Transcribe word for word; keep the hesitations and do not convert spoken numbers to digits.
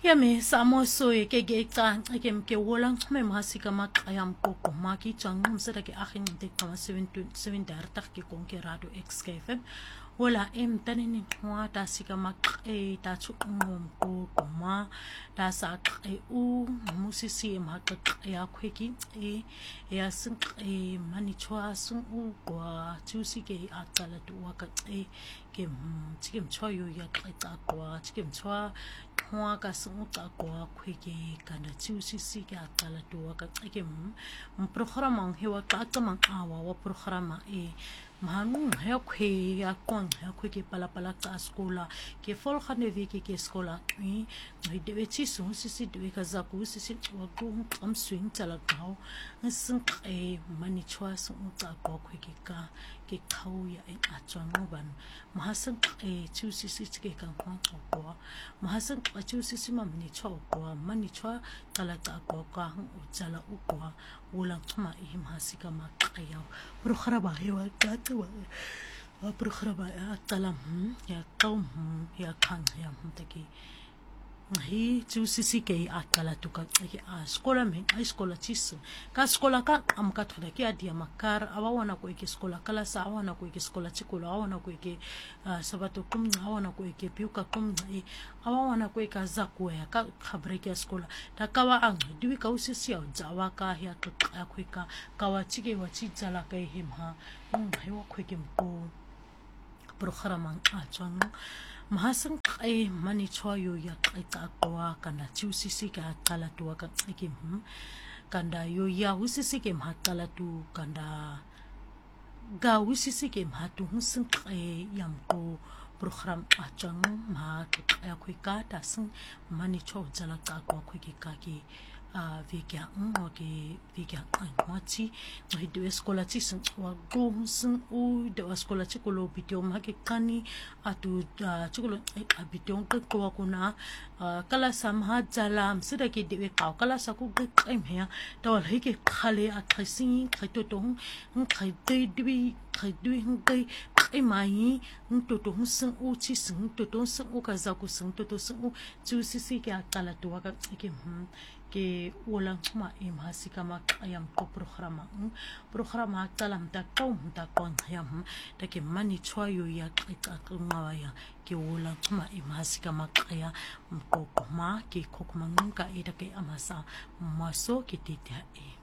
me samo so e ke ke ta ke ke wolang me masika makayam ko ko maki chang msera ke akhin te kama seven seven dar tak ke kon ke radio X K F M wala em tanini wa ta sika mak e ta chu ngom ko ko ma ta sa e u musisi ma ka ya khweki e ya sing e mani chwa sung u kwa chu si ke atala tu wa ka e ke chikim chwa yu ya ka ta kwa chikim chwa hoa ka sung ta kwa khweki kana chu si si ke atala tu wa ka ke m programa hewa ka ta mang awa wa programa e manu he kwe ya kon he kwe ke pala pala ta skola ke fol khane vi ke ke skola i de beti so si si de ka za ku si si wa ku am swing tala ka nsin e mani chwa so ta ko kwe ke ka ke khau ya e a chwa no ban mahasan e chu si si ke ka ko ko mahasan a chu si si mam ni chwa ko mani chwa tala ta ko ka u tala u ko wala tma e mahasika ma ya ro kharaba he wa ka wa programa ya talam ya kaum ya kan ya mtaki hi tu sisi ke atala tu ka ke a skola me a skola tis ka skola ka am ka thada ke adia makar awana ko ke skola kala sa awana ko ke skola chikola awana ko ke sabato kum awana ko ke piuka kum i awana ko ka zakwe ka khabre ke skola ta kawa ang diwi ka usisi ya jawa ka ya to ka khwika kawa chike wa chi jala ka him ha hewa khwike mpo programa a chang mahasang ay mani choyo ya kaita kwa kana chusisi ka kala tu ka ke kanda yo ya usisi ke mhatala tu kanda ga usisi ke mhatu husin ay yam ko program a chang ma ya khwika ta sing mani cho jala ka kwa khwiki ka ki a vika ngo ke vika ngo chi hi de escola chi sun wa go sun u de escola chi ko lo bitio ma ke kani atu chi ko lo a bitio ka ko ko na kala samha jalam sida ke de ka kala sa ku ke em he to hi ke khale a thasi khaito to ng khai de de khai de ng de kai mai ng to to sun u chi sun to to sun u ka za ku sun to to sun u chu si si ke kala to ka ke ke ulang ma im hasika ma ayam ko programa programa talam ta kom ta kon yam ta ke mani chwayo ya ka ngawaya ke ulang ma im hasika ma kaya ko ma ke ko ma ngka ida ke amasa maso ke tita e